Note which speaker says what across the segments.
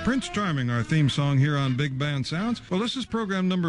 Speaker 1: Prince Charming, our theme song here on Big Band Sounds. Well, this is program number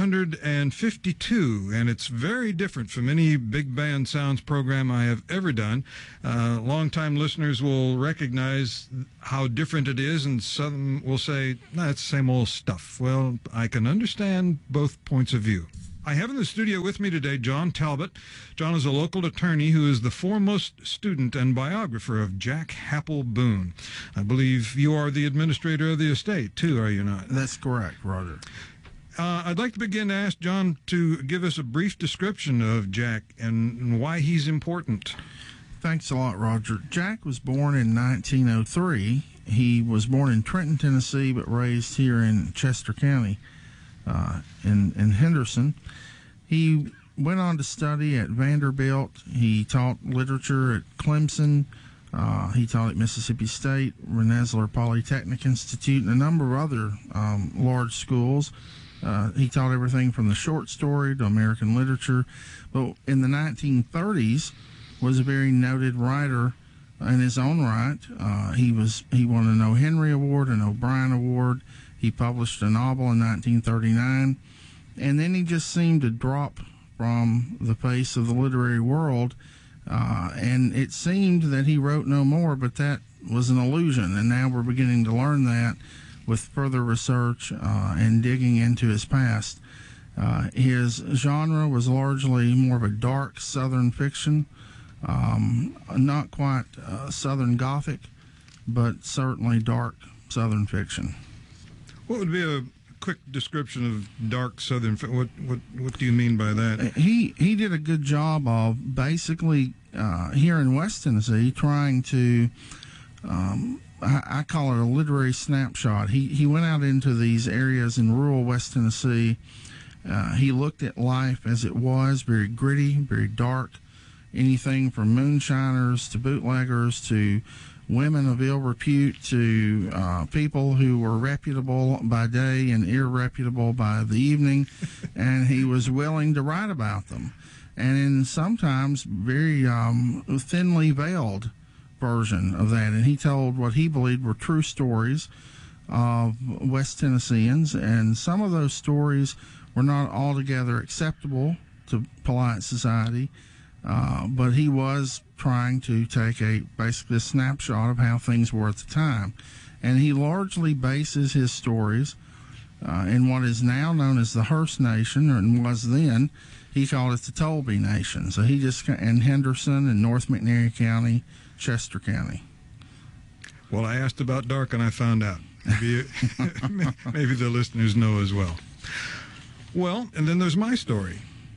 Speaker 1: 952, and it's very different from any Big Band Sounds program I have ever done. Longtime listeners will recognize how different it is, and some will say, nah, it's the same old stuff. Well, I can understand both points of view. I have in the studio with me today John Talbot. John is a local attorney who is the foremost student and biographer of Jack Happel Boone. I believe you are the administrator of the estate, too, are you not?
Speaker 2: That's correct, Roger.
Speaker 1: I'd like to begin to ask John to give us a brief description of Jack and why he's important.
Speaker 2: Thanks a lot, Roger. Jack was born in 1903. He was born in Trenton, Tennessee, but raised here in Chester County. In Henderson. He went on to study at Vanderbilt. He taught literature at Clemson. He taught at Mississippi State, Rensselaer Polytechnic Institute, and a number of other large schools. He taught everything from the short story to American literature. But in the 1930s, was a very noted writer in his own right. He won an O. Henry Award, an O'Brien Award. He published a novel in 1939, and then he just seemed to drop from the face of the literary world, and it seemed that he wrote no more, but that was an illusion, and now we're beginning to learn that with further research and digging into his past. His genre was largely more of a dark Southern fiction, not quite Southern Gothic, but certainly dark Southern fiction.
Speaker 1: What would be a quick description of dark Southern? What do you mean by that?
Speaker 2: He did a good job of basically here in West Tennessee trying to. I call it a literary snapshot. He went out into these areas in rural West Tennessee. He looked at life as it was, very gritty, very dark. Anything from moonshiners to bootleggers to women of ill repute to people who were reputable by day and irreputable by the evening, and he was willing to write about them. And in sometimes very thinly veiled version of that. And he told what he believed were true stories of West Tennesseans, and some of those stories were not altogether acceptable to polite society. But he was trying to take basically a snapshot of how things were at the time. And he largely bases his stories in what is now known as the Hearst Nation, and was then, he called it the Tolby Nation. So he just, in Henderson and North McNairy County, Chester County.
Speaker 1: Well, I asked about dark and I found out. Maybe, maybe the listeners know as well. Well, and then there's my story.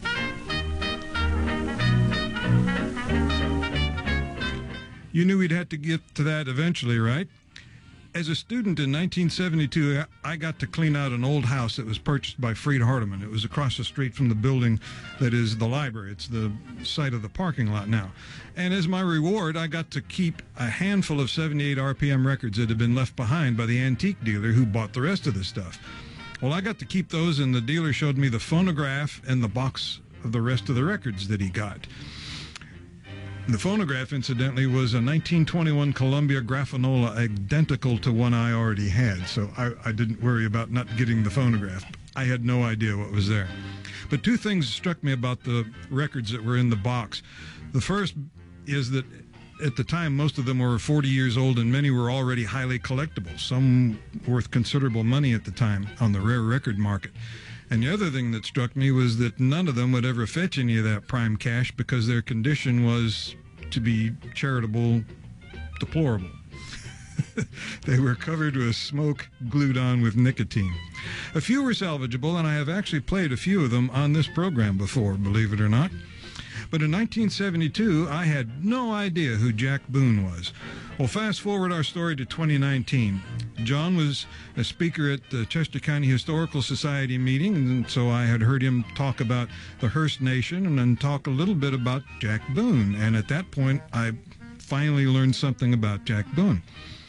Speaker 1: You knew we'd have to get to that eventually, right? As a student in 1972, I got to clean out an old house that was purchased by Freed Hardeman. It was across the street from the building that is the library. It's the site of the parking lot now. And as my reward, I got to keep a handful of 78 RPM records that had been left behind by the antique dealer who bought the rest of the stuff. Well, I got to keep those, and the dealer showed me the phonograph and the box of the rest of the records that he got. The phonograph, incidentally, was a 1921 Columbia Graffinola identical to one I already had, so I didn't worry about not getting the phonograph. I had no idea what was there. But two things struck me about the records that were in the box. The first is that at the time, most of them were 40 years old, and many were already highly collectible, some worth considerable money at the time on the rare record market. And the other thing that struck me was that none of them would ever fetch any of that prime cash because their condition was, to be charitable, deplorable. They were covered with smoke glued on with nicotine. A few were salvageable, and I have actually played a few of them on this program before, believe it or not. But in 1972, I had no idea who Jack Boone was. Well, fast forward our story to 2019. John was a speaker at the Chester County Historical Society meeting, and so I had heard him talk about the Hearst Nation and then talk a little bit about Jack Boone. And at that point, I finally learned something about Jack Boone.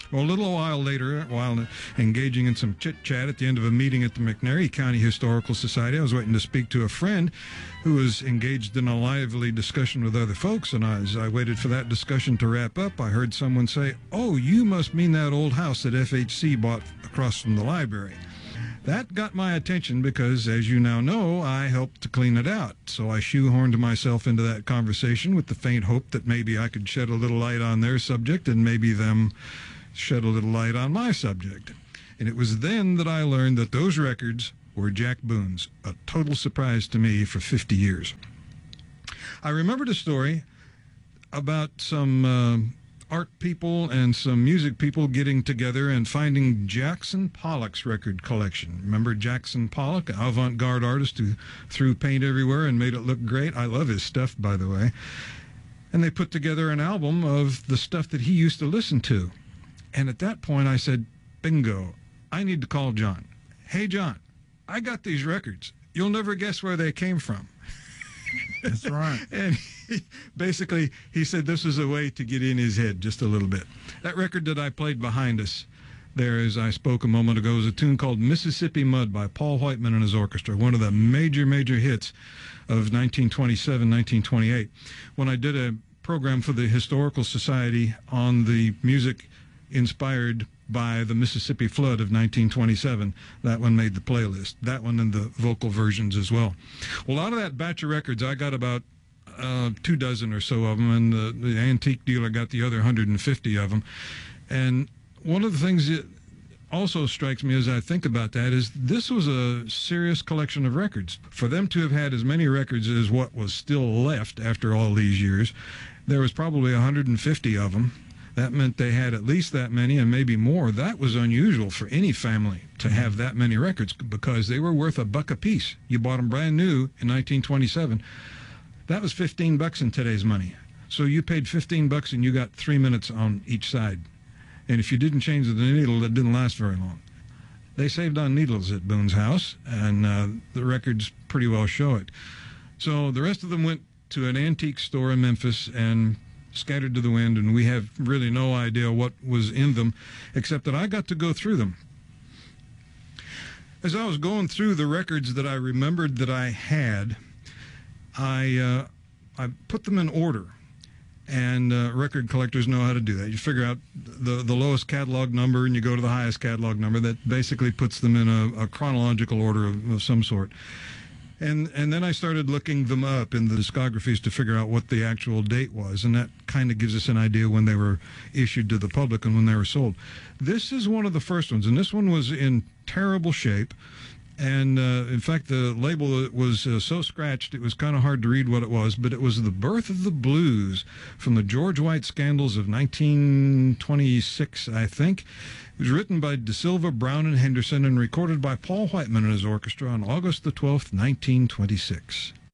Speaker 1: Well, a little while later, while engaging in some chit-chat at the end of a meeting at the McNairy County Historical Society, I was waiting to speak to a friend who was engaged in a lively discussion with other folks, and as I waited for that discussion to wrap up, I heard someone say, "Oh, you must mean that old house that FHC bought across from the library." That got my attention because, as you now know, I helped to clean it out. So I shoehorned myself into that conversation with the faint hope that maybe I could shed a little light on their subject and maybe them shed a little light on my subject. And it was then that I learned that those records were Jack Boone's, a total surprise to me for 50 years. I remembered a story about some art people and some music people getting together and finding Jackson Pollock's record collection. Remember Jackson Pollock, an avant-garde artist who threw paint everywhere and made it look great? I love his stuff, by the way. And they put together an album of the stuff that he used to listen to. And at that point I said, bingo, I need to call John. Hey, John, I got these records. You'll never guess where they came from.
Speaker 2: That's right.
Speaker 1: And basically, he said this was a way to get in his head just a little bit. That record that I played behind us there, as I spoke a moment ago, is a tune called Mississippi Mud by Paul Whiteman and his orchestra, one of the major hits of 1927, 1928. When I did a program for the Historical Society on the music inspired by the Mississippi Flood of 1927. That one made the playlist. That one and the vocal versions as well. Well, out of that batch of records, I got about 24 or so of them, and the antique dealer got the other 150 of them. And one of the things that also strikes me as I think about that is this was a serious collection of records. For them to have had as many records as what was still left after all these years, there was probably 150 of them. That meant they had at least that many and maybe more. That was unusual for any family to have that many records because they were worth $1 a piece. You bought them brand new in 1927. That was $15 in today's money. So you paid $15 and you got 3 minutes on each side. And if you didn't change the needle, it didn't last very long. They saved on needles at Boone's house, and the records pretty well show it. So the rest of them went to an antique store in Memphis and scattered to the wind, and we have really no idea what was in them, except that I got to go through them. As I was going through the records that I remembered that I had, I put them in order, and record collectors know how to do that. You figure out the lowest catalog number, and you go to the highest catalog number. That basically puts them in a chronological order of some sort. And then I started looking them up in the discographies to figure out what the actual date was, and that kind of gives us an idea when they were issued to the public and when they were sold. This is one of the first ones, and this one was in terrible shape. And in fact, the label was so scratched it was kind of hard to read what it was, but it was The Birth of the Blues from the George White Scandals of 1926, I think. It was written by De Silva, Brown, and Henderson and recorded by Paul Whiteman and his orchestra on August the 12th, 1926.